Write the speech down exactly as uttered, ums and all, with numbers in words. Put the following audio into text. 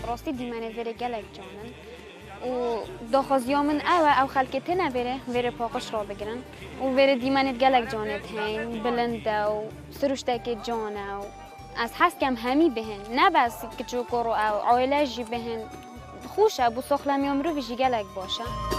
راستی دیمانه وره گلک جانن و داخازیا من او او خلکه تنه وره وره پاقش را بگیرن و وره دیمانه گلک جانت هین بلنده و سروشته که جانه و از حس کم همی بهن نه بس که چوکر و عائله جی بهن خوشه بو سخلمی امرو ویجی گلک باشه